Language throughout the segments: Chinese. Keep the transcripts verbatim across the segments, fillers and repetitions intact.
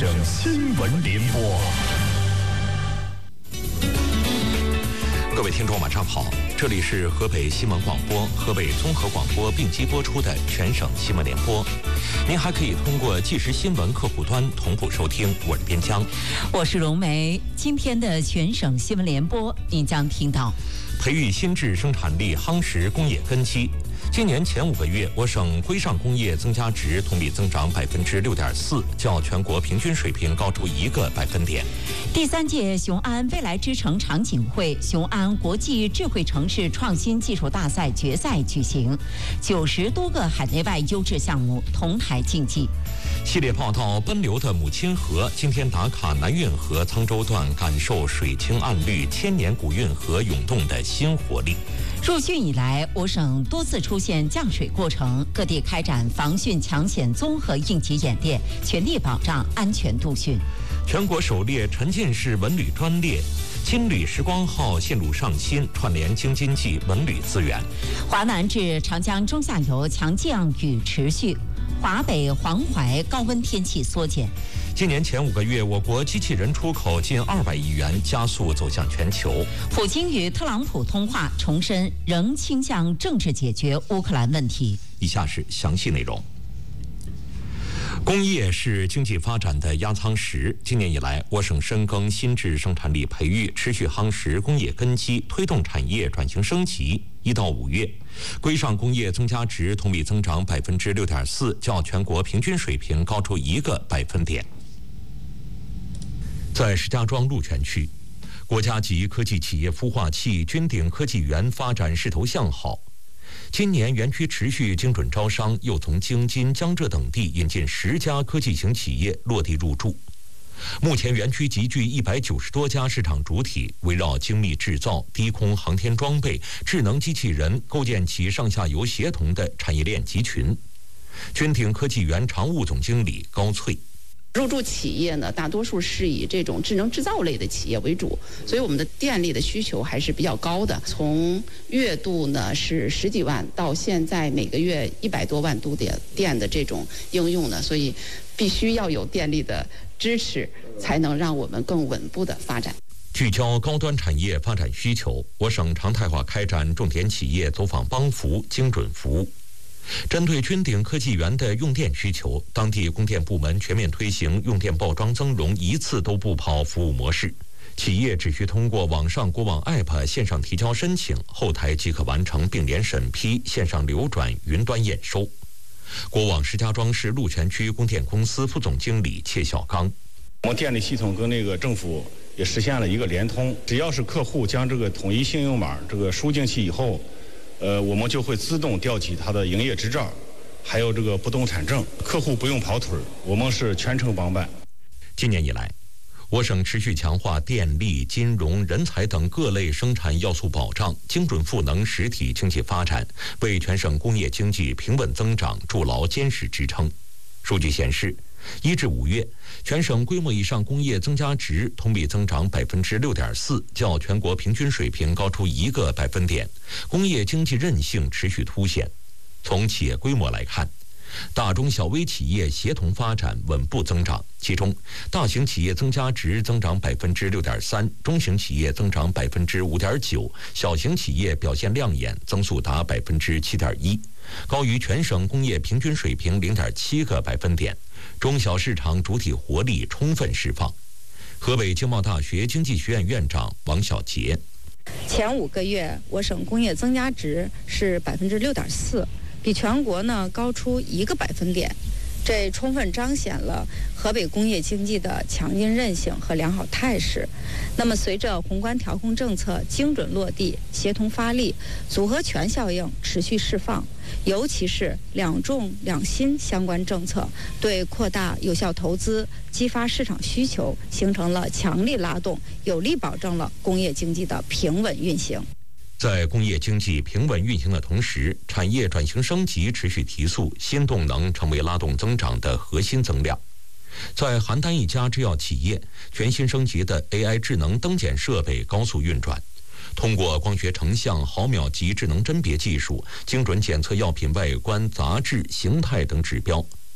省新闻联播。各位听众晚上好，这里是河北新闻广播、河北综合广播并机播出的全省新闻联播。您还可以通过即时新闻客户端同步收听。我是边疆， 我是荣梅。今天的全省新闻联播，您将听到： 培育新质生产力，夯实工业根基。今年前五个月，我省规上工业增加值同比增长百分之六点四，较全国平均水平高出一个百分点。 第三届雄安未来之城场景会雄安国际智慧城市创新技术大赛决赛举行，九十多个海内外优质项目同台竞技。 系列报道：奔流的母亲河，今天打卡南运河沧州段，感受水清岸绿、千年古运河涌动的新活力。 入汛以来，我省多次出现降水过程，各地开展防汛抢险综合应急演练，全力保障安全度汛。 全国首列沉浸式文旅专列金旅时光号线路上新，串联京津冀文旅资源。 华南至长江中下游强降雨持续，华北、黄淮高温天气缩减。 今年前五个月，我国机器人出口近二百亿元，加速走向全球。 普京与特朗普通话，重申仍倾向政治解决乌克兰问题。 以下是详细内容。工业是经济发展的压舱石。今年以来，我省深耕新质生产力培育，持续夯实工业根基，推动产业转型升级。一到五月，规上工业增加值同比增长百分之六点四，较全国平均水平高出一个百分点。在石家庄鹿泉区，国家级科技企业孵化器君鼎科技园发展势头向好。今年园区持续精准招商，又从京津、江浙等地引进十家科技型企业落地入驻。目前园区集聚一百九十多家市场主体，围绕精密制造、低空航天装备、智能机器人，构建起上下游协同的产业链集群。君鼎科技园常务总经理高翠。 入驻企业呢，大多数是以这种智能制造类的企业为主，所以我们的电力的需求还是比较高的。从月度呢是十几万，到现在每个月一百多万度电电的这种应用呢，所以必须要有电力的支持，才能让我们更稳步的发展。 聚焦高端产业发展需求，我省常态化开展重点企业走访帮扶、精准服务。针对君鼎科技园的用电需求，当地供电部门全面推行用电报装增容一次都不跑服务模式，企业只需通过网上国网 App 线上提交申请，后台即可完成并联审批、线上流转、云端验收。国网石家庄市鹿泉区供电公司副总经理切小刚： 我们电力系统跟那个政府也实现了一个联通，只要是客户将这个统一信用码这个输进去以后，呃，我们就会自动调起他的营业执照，还有这个不动产证，客户不用跑腿，我们是全程帮办。 今年以来，我省持续强化电力、金融、人才等各类生产要素保障，精准赋能实体经济发展，为全省工业经济平稳增长筑牢坚实支撑。数据显示，一至五月，全省规模以上工业增加值同比增长百分之六点四，较全国平均水平高出一个百分点。工业经济韧性持续凸显。从企业规模来看，大中小微企业协同发展，稳步增长。其中，大型企业增加值增长百分之六点三，中型企业增长百分之五点九，小型企业表现亮眼，增速达百分之七点一，高于全省工业平均水平零点七个百分点。中小市场主体活力充分释放。河北经贸大学经济学院院长王小杰： 前五个月，我省工业增加值是百分之六点四，比全国呢高出一个百分点。这充分彰显了河北工业经济的强劲韧性和良好态势。那么，随着宏观调控政策精准落地、协同发力，组合拳效应持续释放，尤其是两重两新相关政策对扩大有效投资、激发市场需求形成了强力拉动，有力保证了工业经济的平稳运行。 在工业经济平稳运行的同时，产业转型升级持续提速，新动能成为拉动增长的核心增量。在邯郸一家制药企业，全新升级的 A I 智能灯检设备高速运转，通过光学成像、毫秒级智能甄别技术，精准检测药品外观、杂质、形态等指标。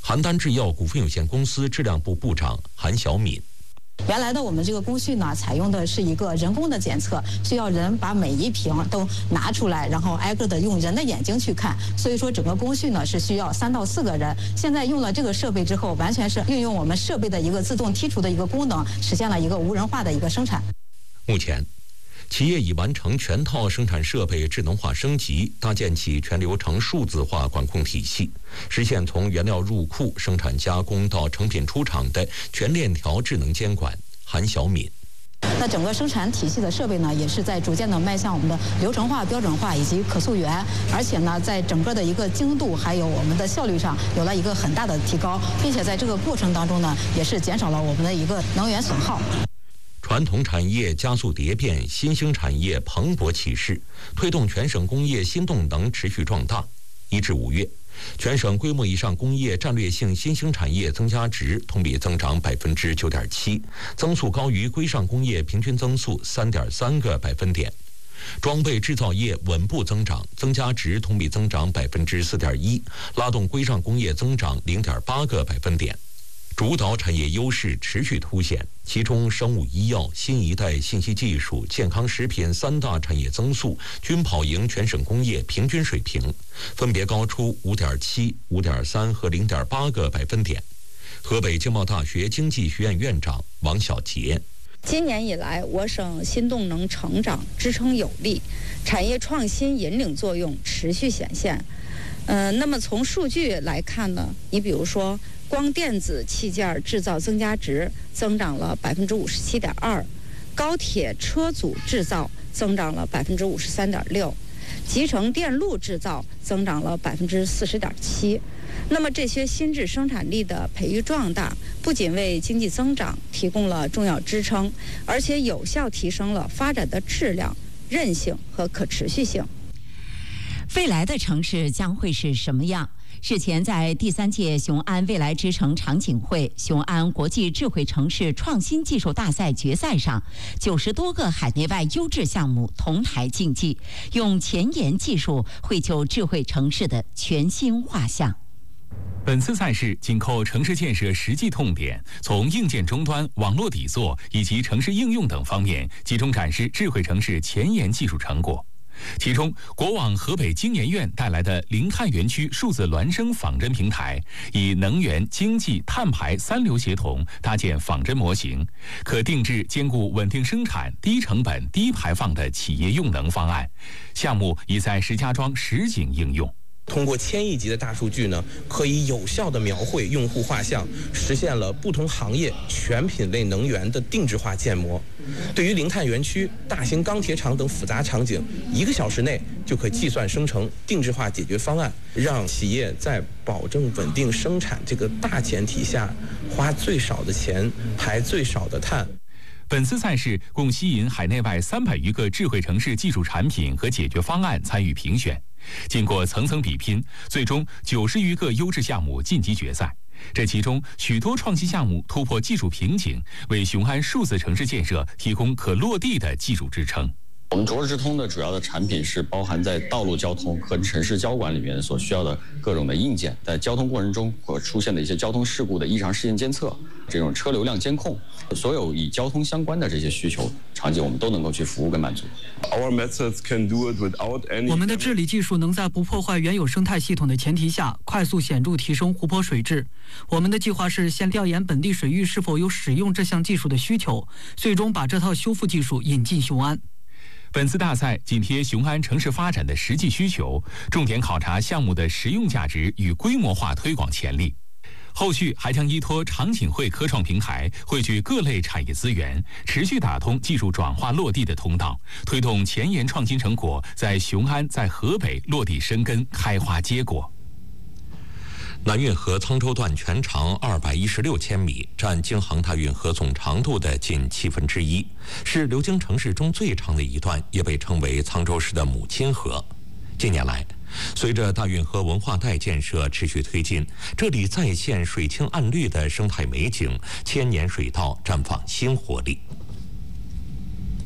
邯郸制药股份有限公司质量部部长韩小敏。 原来的我们这个工序呢，采用的是一个人工的检测，需要人把每一瓶都拿出来，然后挨个的用人的眼睛去看。所以说整个工序呢是需要三到四个人。现在用了这个设备之后，完全是运用我们设备的一个自动剔除的一个功能，实现了一个无人化的一个生产。 目前，企业已完成全套生产设备智能化升级，搭建起全流程数字化管控体系，实现从原料入库、生产加工到成品出厂的全链条智能监管。韩小敏。 那整个生产体系的设备呢，也是在逐渐的迈向我们的流程化、标准化以及可溯源，而且呢，在整个的一个精度还有我们的效率上有了一个很大的提高，并且在这个过程当中呢，也是减少了我们的一个能源损耗。 传统产业加速蝶变，新兴产业蓬勃起势，推动全省工业新动能持续壮大。一至五月，全省规模以上工业战略性新兴产业增加值同比增长百分之九点七，增速高于规上工业平均增速三点三个百分点。装备制造业稳步增长，增加值同比增长百分之四点一，拉动规上工业增长零点八个百分点。主导产业优势持续凸显，其中生物医药、新一代信息技术、健康食品三大产业增速均跑赢全省工业平均水平，分别高出五点七、五点三和零点八个百分点。河北经贸大学经济学院院长王小杰。 今年以来，我省新动能成长支撑有力，产业创新引领作用持续显现。呃，那么从数据来看呢，你比如说，光电子器件制造增加值增长了百分之五十七点二，高铁车组制造增长了百分之五十三点六，集成电路制造增长了百分之四十点七。那么这些新质生产力的培育壮大，不仅为经济增长提供了重要支撑，而且有效提升了发展的质量、韧性和可持续性。 未来的城市将会是什么样？日前，在第三届雄安未来之城场景会雄安国际智慧城市创新技术大赛决赛上，九十多个海内外优质项目同台竞技，用前沿技术绘就智慧城市的全新画像。 本次赛事紧扣城市建设实际痛点，从硬件终端、网络底座以及城市应用等方面，集中展示智慧城市前沿技术成果。其中，国网河北经研院带来的零碳园区数字孪生仿真平台，以能源、经济、碳排三流协同搭建仿真模型，可定制兼顾稳定生产、低成本、低排放的企业用能方案。项目已在石家庄实景应用。 通过千亿级的大数据呢，可以有效地描绘用户画像，实现了不同行业全品类能源的定制化建模。对于零碳园区、大型钢铁厂等复杂场景，一个小时内就可计算生成定制化解决方案，让企业在保证稳定生产这个大前提下，花最少的钱，排最少的碳。 本次赛事共吸引海内外三百余个智慧城市技术产品和解决方案参与评选。经过层层比拼，最终九十余个优质项目晋级决赛。这其中许多创新项目突破技术瓶颈，为雄安数字城市建设提供可落地的技术支撑。 我们卓智智通的主要的产品是包含在道路交通和城市交管里面所需要的各种的硬件，在交通过程中所出现的一些交通事故的异常事件监测，这种车流量监控，所有与交通相关的这些需求场景，我们都能够去服务跟满足。 我们的治理技术能在不破坏原有生态系统的前提下，快速显著提升湖泊水质。我们的计划是先调研本地水域是否有使用这项技术的需求，最终把这套修复技术引进雄安。 本次大赛紧贴雄安城市发展的实际需求，重点考察项目的实用价值与规模化推广潜力。后续还将依托场景会科创平台，汇聚各类产业资源，持续打通技术转化落地的通道，推动前沿创新成果在雄安、在河北落地生根、开花结果。 南运河沧州段全长二百一十六千米，占京杭大运河总长度的近七分之一，是流经城市中最长的一段，也被称为沧州市的母亲河。近年来，随着大运河文化带建设持续推进，这里再现水清岸绿的生态美景，千年水道绽放新活力。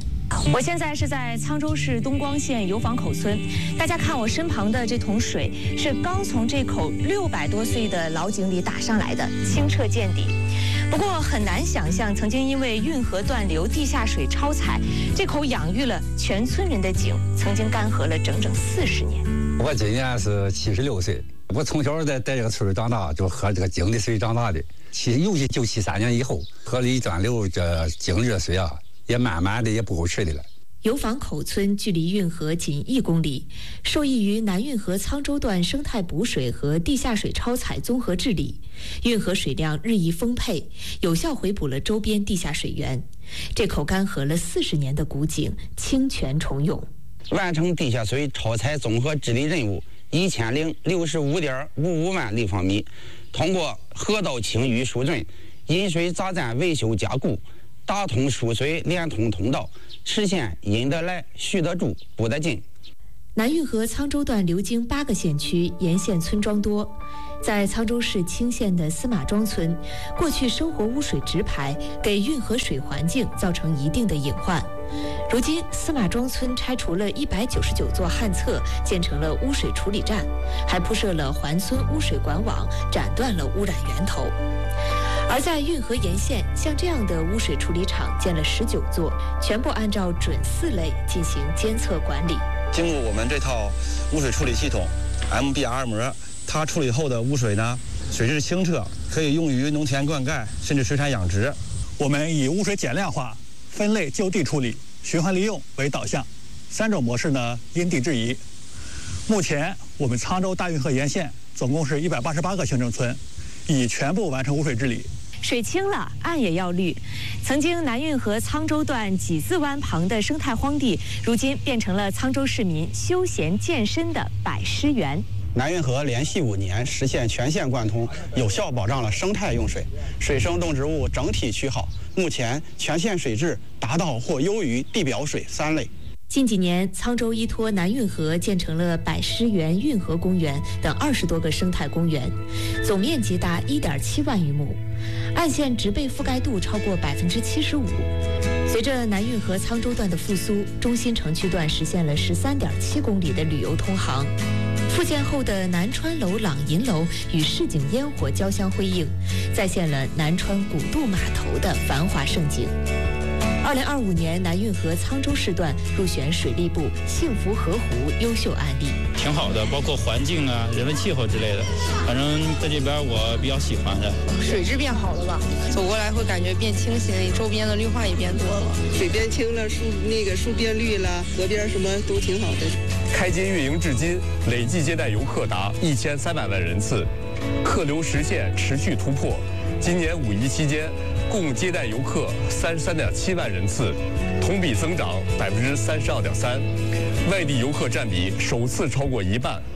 我现在是在沧州市东光县油坊口村，大家看我身旁的这桶水是刚从这口六百多岁的老井里打上来的，清澈见底。不过很难想象，曾经因为运河断流、地下水超采，这口养育了全村人的井，曾经干涸了整整四十年。 我今年是七十六岁，我从小在在这个村长大，就喝这个井的水长大的。七尤其九七三年以后，河里断流，这井热水啊，也慢慢的也不够吃的了。 油坊口村距离运河仅一公里，受益于南运河沧州段生态补水和地下水超采综合治理，运河水量日益丰沛，有效回补了周边地下水源。这口干涸了四十年的古井清泉重涌， 完成地下水超采综合治理任务一千零六十五点五五万立方米，通过河道清淤疏浚、引水匝站维修加固，打通输水连通通道，实现引得来、蓄得住、补得进。 南运河沧州段流经八个县区，沿线村庄多。在沧州市青县的司马庄村，过去生活污水直排，给运河水环境造成一定的隐患。如今，司马庄村拆除了一百九十九座旱厕，建成了污水处理站，还铺设了环村污水管网，斩断了污染源头。而在运河沿线，像这样的污水处理厂建了十九座，全部按照准四类进行监测管理。 经过我们这套污水处理系统 M B R 膜，它处理后的污水呢，水质清澈，可以用于农田灌溉，甚至水产养殖。 我们以污水减量化、分类就地处理、循环利用为导向，三种模式呢因地制宜。目前我们沧州大运河沿线总共是一百八十八个行政村，已全部完成污水治理。 水清了，岸也要绿。曾经南运河沧州段几字湾旁的生态荒地，如今变成了沧州市民休闲健身的百诗园。 南运河连续五年实现全线贯通，有效保障了生态用水，水生动植物整体趋好。目前全线水质达到或优于地表水三类。 近几年，沧州依托南运河建成了百诗园、运河公园等二十多个生态公园，总面积达一点七万余亩，岸线植被覆盖度超过百分之七十五。随着南运河沧州段的复苏，中心城区段实现了十三点七公里的旅游通航。复建后的南川楼、朗银楼与市井烟火交相辉映，再现了南川古渡码头的繁华盛景。二零二五年南运河沧州市段入选水利部幸福河湖优秀案例， 挺好的，包括环境啊、人文气候之类的，反正在这边我比较喜欢的。 水质变好了吧，走过来会感觉变清新，周边的绿化也变多了， 水变清了，树那个树变绿了，河边什么都挺好的。 开街运营至今，累计接待游客达一千三百万人次，客流实现持续突破。今年五一期间，共接待游客三十三点七万人次，同比增长百分之三十二点三，外地游客占比首次超过一半。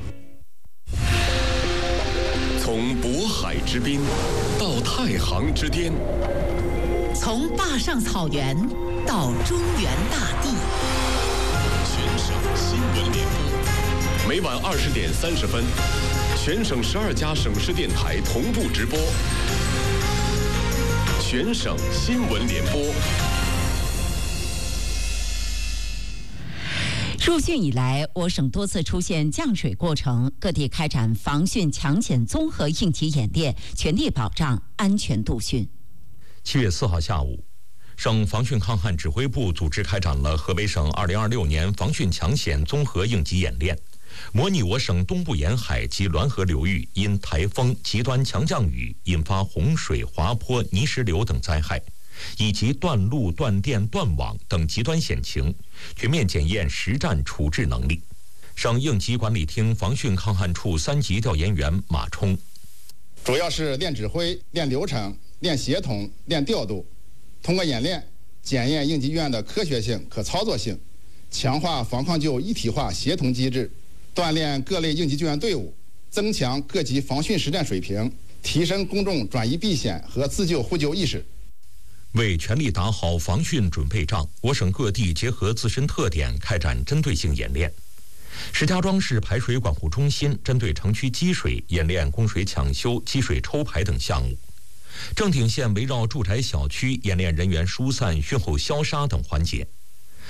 从渤海之滨到太行之巅， 从坝上草原到中原大地， 全省新闻联播，每晚二十点三十分，全省十二家省市电台同步直播。全省新闻联播。 入汛以来，我省多次出现降水过程，各地开展防汛抢险综合应急演练，全力保障安全度汛。 七月四号下午，省防汛抗旱指挥部组织开展了河北省二零二六年防汛抢险综合应急演练，模拟我省东部沿海及滦河流域因台风、极端强降雨引发洪水、滑坡、泥石流等灾害，以及断路、断电、断网等极端险情，全面检验实战处置能力。省应急管理厅防汛抗旱处三级调研员马冲， 主要是练指挥、练流程、练协同、练调度，通过演练检验应急预案的科学性、可操作性，强化防抗救一体化协同机制，锻炼各类应急救援队伍，增强各级防汛实战水平，提升公众转移避险和自救互救意识。 为全力打好防汛准备仗，我省各地结合自身特点开展针对性演练。石家庄市排水管护中心针对城区积水演练供水抢修、积水抽排等项目；正定县围绕住宅小区演练人员疏散、汛后消杀等环节。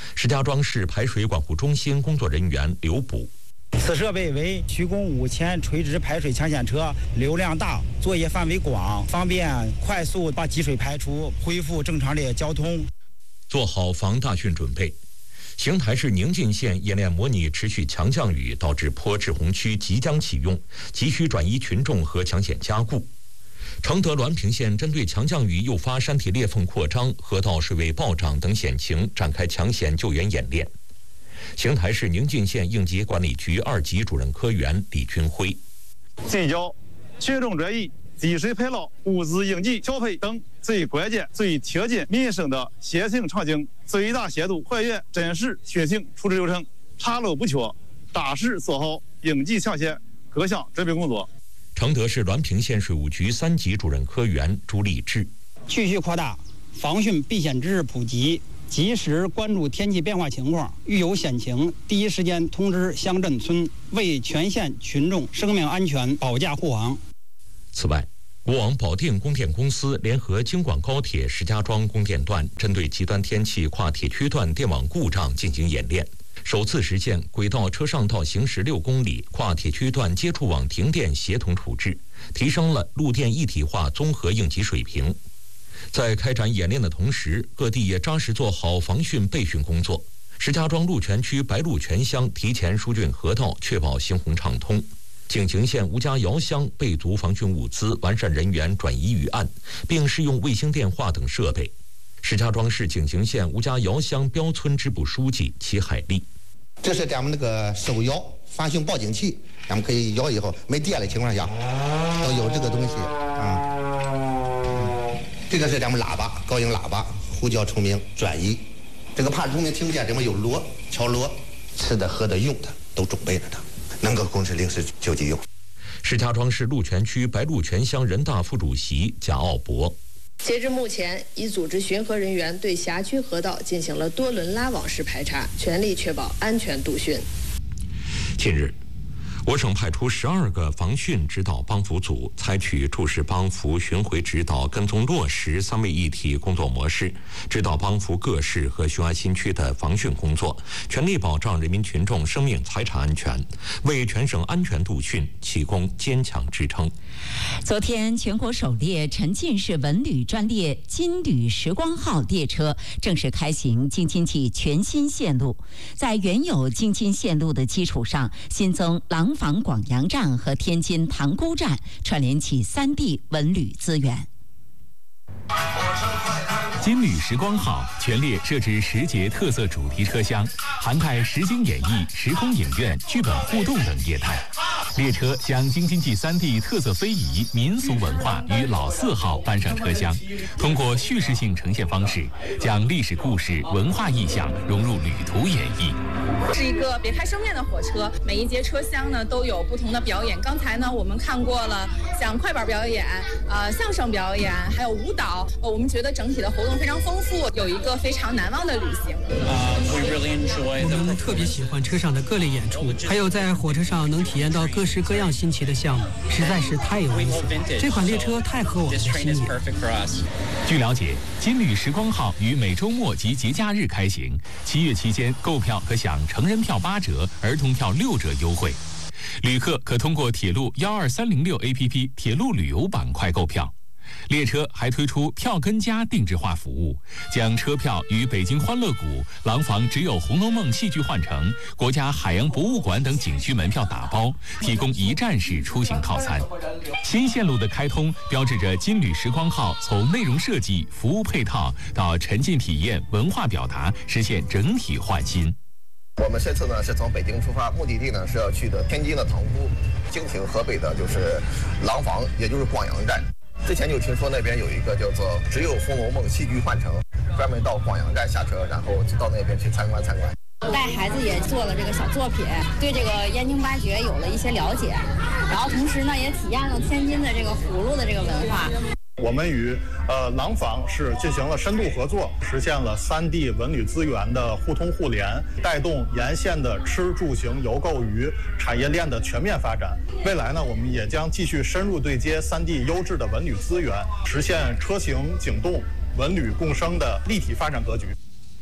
石家庄市排水管护中心工作人员刘补。 此设备为虚供五千垂直排水抢险车，流量大，作业范围广，方便快速把积水排出，恢复正常的交通。 做好防大汛准备。邢台市宁晋县演练模拟持续强降雨导致坡滞洪区即将启用，急需转移群众和抢险加固。承德滦平县针对强降雨诱发山体裂缝扩张、河道水位暴涨等险情展开抢险救援演练。邢台市宁晋县应急管理局二级主任科员李军辉， 聚焦群众热议、积水排涝、物资应急调配等最关键、最贴近民生的险情场景，最大限度还原真实血情处置流程，查漏补缺，扎实做好应急抢险各项准备工作。 承德市滦平县水务局三级主任科员朱立志， 继续扩大防汛避险知识普及，及时关注天气变化情况，遇有险情第一时间通知乡镇村，为全县群众生命安全保驾护航。 此外，国网保电供电公司联合京广高铁石家庄供电段，针对极端天气跨铁区段电网故障进行演练，首次实现轨道车上道行驶六公里跨铁区段接触网停电协同处置，提升了路电一体化综合应急水平。在开展演练的同时，各地也扎实做好防汛备汛工作。石家庄鹿泉区白鹿泉乡提前疏浚河道，确保行洪畅通。景行县吴家窑乡备足防汛物资，完善人员转移预案，并试用卫星电话等设备。石家庄市景行县吴家窑乡标村支部书记齐海丽， 这是咱们那个手摇防汛报警器，咱们可以摇以后没电的情况下都有这个东西啊。这个是咱们喇叭，高音喇叭，呼叫虫鸣转移。这个怕虫鸣听不见，这边有锣，敲锣，吃的、喝的、用的都准备着的，能够供是临时救急用。 石家庄市鹿泉区白鹿泉乡人大副主席贾奥博， 截至目前，已组织巡河人员对辖区河道进行了多轮拉网式排查，全力确保安全度汛。 近日，我省派出十二个防汛指导帮扶组，采取驻市帮扶、巡回指导、跟踪落实三位一体工作模式，指导帮扶各市和雄安新区的防汛工作，全力保障人民群众生命财产安全，为全省安全度汛提供坚强支撑。 昨天，全国首列沉浸式文旅专列金旅时光号列车正式开行京津冀全新线路，在原有京津线路的基础上，新增廊坊广阳站和天津塘沽站，串联起三地文旅资源。 金旅时光号全列设置十节特色主题车厢，涵盖实景演绎、时空影院、剧本互动等业态。列车将京津冀三地特色非遗、民俗文化与老字号搬上车厢，通过叙事性呈现方式，将历史故事、文化意象融入旅途演绎。 是一个别开生面的火车，每一节车厢呢都有不同的表演。刚才呢我们看过了像快板表演、呃相声表演，还有舞蹈。呃，我们觉得整体的活动非常丰富，有一个非常难忘的旅行。 我们特别喜欢车上的各类演出，还有在火车上能体验到各式各样新奇的项目，实在是太有意思了。这款列车太合我们的心意了。 据了解，金旅时光号于每周末及节假日开行，七月期间购票可享成人票八折、儿童票六折优惠。旅客可通过铁路幺二三零六 A P P 铁路旅游板块购票。列车还推出票根加定制化服务，将车票与北京欢乐谷、廊坊只有《红楼梦》戏剧换乘、国家海洋博物馆等景区门票打包，提供一站式出行套餐。新线路的开通，标志着金旅时光号从内容设计、服务配套到沉浸体验、文化表达，实现整体焕新。 我们这次呢是从北京出发，目的地呢是要去的天津的塘沽，经停河北的就是廊坊，也就是广阳站。之前就听说那边有一个叫做“只有红楼梦”戏剧换乘，专门到广阳站下车，然后就到那边去参观参观。 带孩子也做了这个小作品，对这个燕京八绝有了一些了解，然后同时呢也体验了天津的这个葫芦的这个文化。 我们与呃廊坊市进行了深度合作，实现了三地文旅资源的互通互联，带动沿线的吃住行游购娱产业链的全面发展。未来呢，我们也将继续深入对接三地优质的文旅资源，实现车行景动、文旅共生的立体发展格局。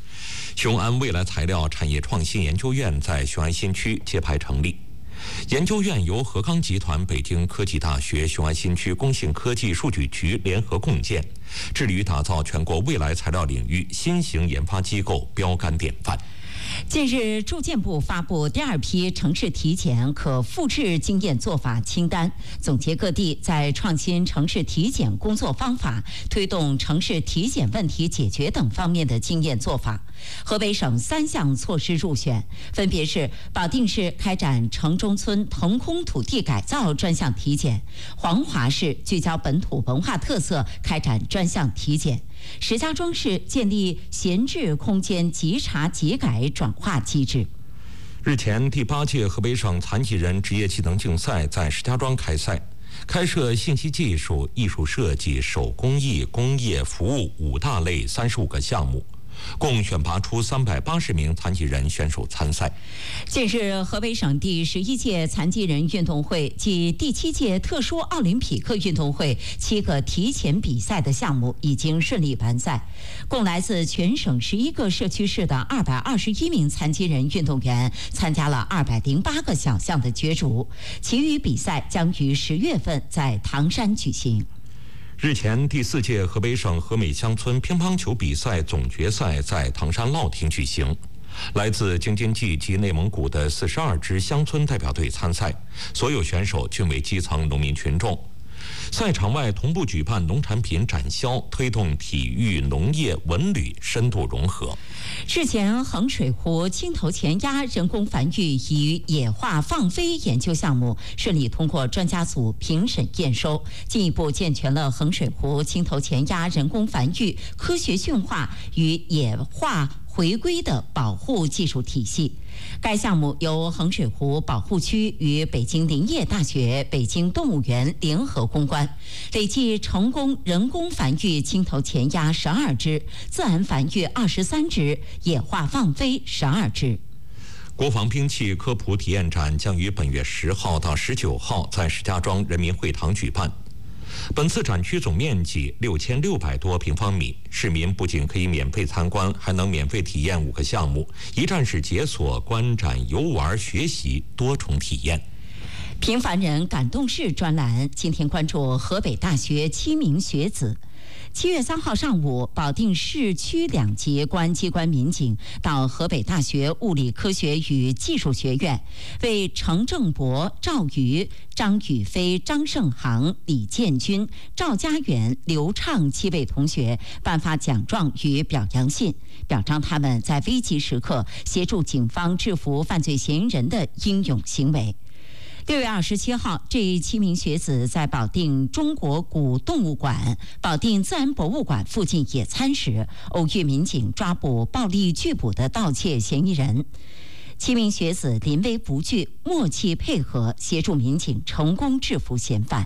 雄安未来材料产业创新研究院在雄安新区揭牌成立。研究院由和康集团、北京科技大学、雄安新区工信科技数据局联合共建，致力于打造全国未来材料领域新型研发机构标杆典范。 近日，住建部发布第二批城市体检可复制经验做法清单，总结各地在创新城市体检工作方法、推动城市体检问题解决等方面的经验做法。河北省三项措施入选，分别是保定市开展城中村腾空土地改造专项体检，黄骅市聚焦本土文化特色开展专项体检，石家庄市建立闲置空间即查即改转化机制。 日前，第八届河北省残疾人职业技能竞赛在石家庄开赛，开设信息技术、艺术设计、手工艺、工业服务五大类三十五个项目。共选拔出三百八十名残疾人选手参赛。 近日，河北省第十一届残疾人运动会暨第七届特殊奥林匹克运动会七个提前比赛的项目已经顺利完赛，共来自全省十一个社区市的二百二十一名残疾人运动员参加了二百零八个小项的角逐，其余比赛将于十月份在唐山举行。 日前，第四届河北省和美乡村乒乓球比赛总决赛在唐山乐亭举行，来自京津冀及内蒙古的四十二支乡村代表队参赛，所有选手均为基层农民群众。赛场外同步举办农产品展销，推动体育、农业、文旅深度融合。 日前，衡水湖青头前鸭人工繁育与野化放飞研究项目顺利通过专家组评审验收，进一步健全了衡水湖青头前鸭人工繁育、科学驯化与野化回归的保护技术体系。该项目由衡水湖保护区与北京林业大学、北京动物园联合攻关，累计成功人工繁育青头前鸭十二只，自然繁育二十三只，野化放飞十二只。 国防兵器科普体验展将于本月十号到十九号在石家庄人民会堂举办。本次展区总面积六千六百多平方米，市民不仅可以免费参观，还能免费体验五个项目，一站式解锁、观展、游玩、学习多重体验。 平凡人感动事专栏今天关注河北大学七名学子。七月三号上午，保定市区两级公安机关民警到河北大学物理科学与技术学院，为程正博、赵瑜、张宇飞、张胜航、李建军、赵家远、刘畅七位同学颁发奖状与表扬信，表彰他们在危急时刻协助警方制服犯罪嫌疑人的英勇行为。六月二十七号，这七名学子在保定中国古动物馆、保定自然博物馆附近野餐时，偶遇民警抓捕暴力拒捕的盗窃嫌疑人。七名学子临危不惧，默契配合，协助民警成功制服嫌犯。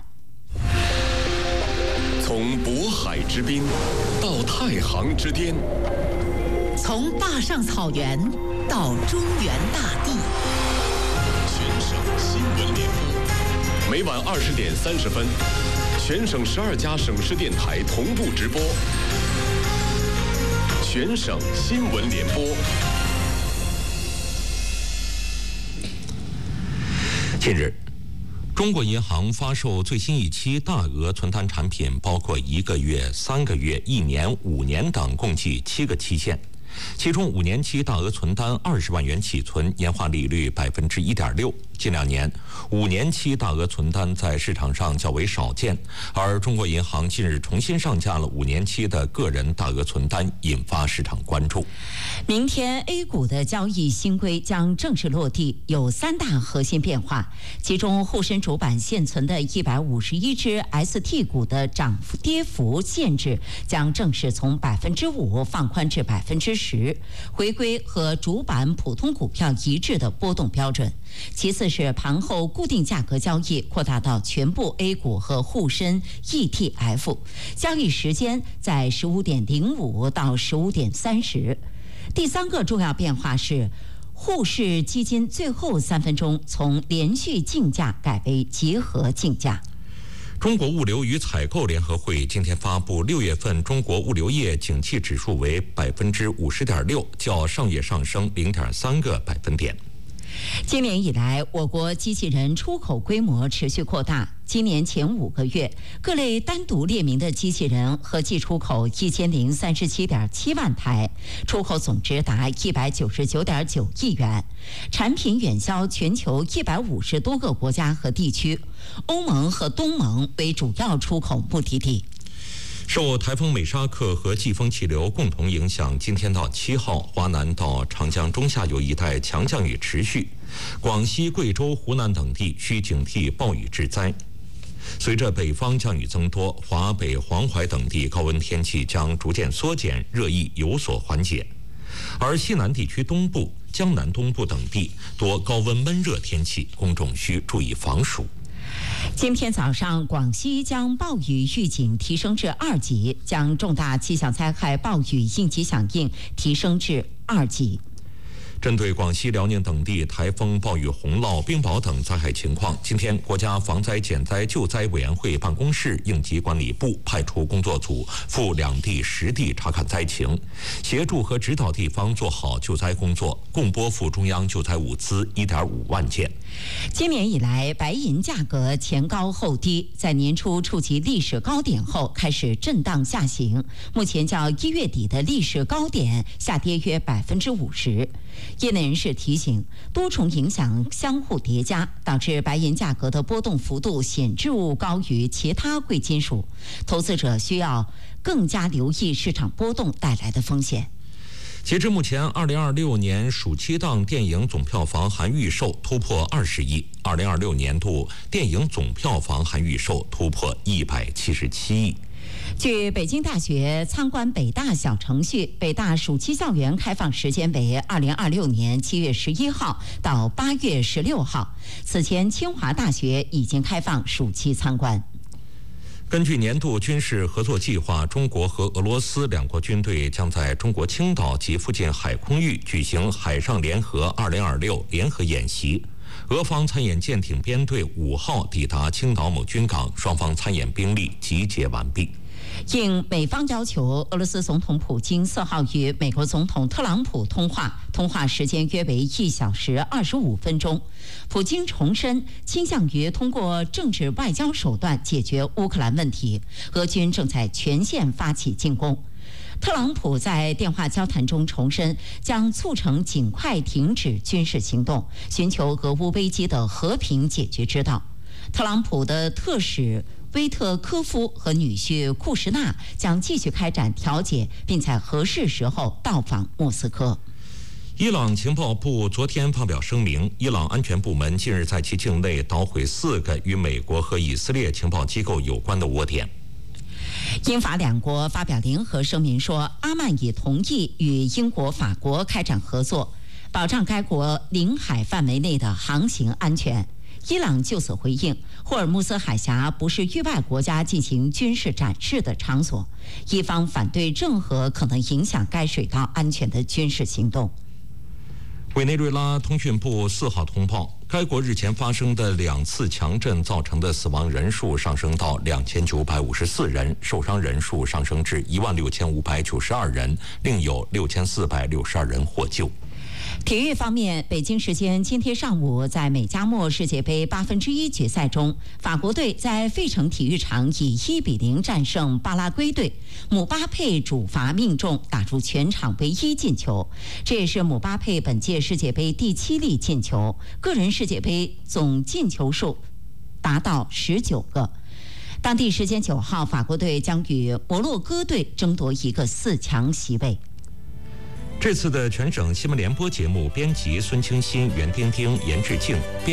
从渤海之滨到太行之巅， 从坝上草原到中原大地。 全省新闻联播，每晚二十点三十分，全省十二家省市电台同步直播。全省新闻联播。 近日，中国银行发售最新一期大额存单产品，包括一个月、三个月、一年、五年等，共计七个期限。其中五年期大额存单二十万元起存，年化利率百分之一点六。近两年，五年期大额存单在市场上较为少见，而中国银行近日重新上架了五年期的个人大额存单，引发市场关注。 明天 A 股的交易新规将正式落地，有三大核心变化，其中沪深主板现存的一百五十一只 S T 股的涨幅跌幅限制将正式从百分之五放宽至百分之十，回归和主板普通股票一致的波动标准。其次是盘后固定价格交易扩大到全部 A 股和沪深 E T F， 交易时间在十五点零五到十五点三十。第三个重要变化是，沪市基金最后三分钟从连续竞价改为结合竞价。 中国物流与采购联合会今天发布，六月份中国物流业景气指数为百分之五十点六，较上月上升零点三个百分点。 今年以来，我国机器人出口规模持续扩大。今年前五个月，各类单独列明的机器人合计出口一千零三十七点七万台，出口总值达一百九十九点九亿元，产品远销全球一百五十多个国家和地区，欧盟和东盟为主要出口目的地。 受台风美沙克和季风气流共同影响，今天到七号，华南到长江中下游一带强降雨持续，广西、贵州、湖南等地需警惕暴雨致灾。随着北方降雨增多，华北、黄淮等地高温天气将逐渐缩减，热意有所缓解。而西南地区东部、江南东部等地多高温闷热天气，公众需注意防暑。 今天早上，广西将暴雨预警提升至二级，将重大气象灾害暴雨应急响应提升至二级。 针对广西、辽宁等地台风、暴雨、洪涝、冰雹等灾害情况，今天国家防灾减灾救灾委员会办公室应急管理部派出工作组赴两地实地查看灾情，协助和指导地方做好救灾工作，共拨付中央救灾物资一点五万件。 今年以来，白银价格前高后低，在年初触及历史高点后开始震荡下行，目前较一月底的历史高点下跌约百分之五十。业内人士提醒，多重影响相互叠加，导致白银价格的波动幅度显著高于其他贵金属，投资者需要更加留意市场波动带来的风险。 截至目前，二零二六年暑期档电影总票房含预售突破二十亿，二零二六年度电影总票房含预售突破一百七十七亿。 据北京大学参观北大小程序，北大暑期校园开放时间为二零二六年七月十一号到八月十六号。此前，清华大学已经开放暑期参观。 根据年度军事合作计划，中国和俄罗斯两国军队将在中国青岛及附近海空域举行海上联合二零二六联合演习。俄方参演舰艇编队五号抵达青岛某军港，双方参演兵力集结完毕。 应美方要求，俄罗斯总统普京四号与美国总统特朗普通话，通话时间约为一小时二十五分钟。普京重申倾向于通过政治外交手段解决乌克兰问题，俄军正在全线发起进攻。特朗普在电话交谈中重申，将促成尽快停止军事行动，寻求俄乌危机的和平解决之道。特朗普的特使威特科夫和女婿库什纳将继续开展调解，并在合适时候到访莫斯科。 伊朗情报部昨天发表声明，伊朗安全部门近日在其境内捣毁四个与美国和以色列情报机构有关的窝点。 英法两国发表联合声明说，阿曼已同意与英国、法国开展合作，保障该国领海范围内的航行安全。伊朗就此回应，霍尔木兹海峡不是域外国家进行军事展示的场所，伊方反对任何可能影响该水道安全的军事行动。 委内瑞拉通讯部四号通报，该国日前发生的两次强震造成的死亡人数上升到两千九百五十四人，受伤人数上升至一万六千五百九十二人，另有六千四百六十二人获救。 体育方面，北京时间今天上午，在美加墨世界杯八分之一决赛中，法国队在费城体育场以一比零战胜巴拉圭队，姆巴佩主罚命中，打入全场唯一进球，这也是姆巴佩本届世界杯第七粒进球，个人世界杯总进球数达到十九个。当地时间九号，法国队将与摩洛哥队争夺一个四强席位。 这次的全省新闻联播节目编辑孙清新、袁丁丁、严志静。编